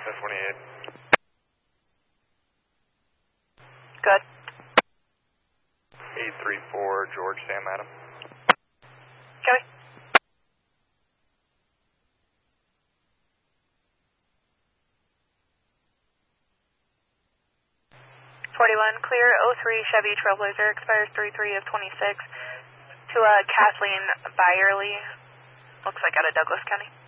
1028. Good. 834 George Sam Adam. Copy. 41, clear 03 Chevy Trailblazer, expires 3/3 of 26 to Kathleen Byerly, looks like out of Douglas County.